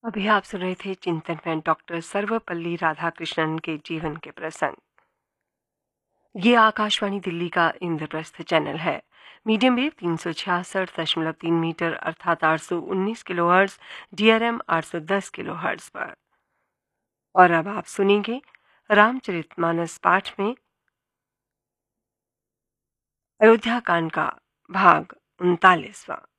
अभी आप सुन रहे थे चिंतन में डॉक्टर सर्वपल्ली राधाकृष्णन के जीवन के प्रसंग। ये आकाशवाणी दिल्ली का इंद्रप्रस्थ चैनल है। मीडियम वेव 366.3 मीटर अर्थात 819 किलोहर्ट्ज, DRM 810 किलोहर्ट्ज पर। और अब आप सुनेंगे रामचरितमानस पाठ में अयोध्या कांड का भाग 39वां।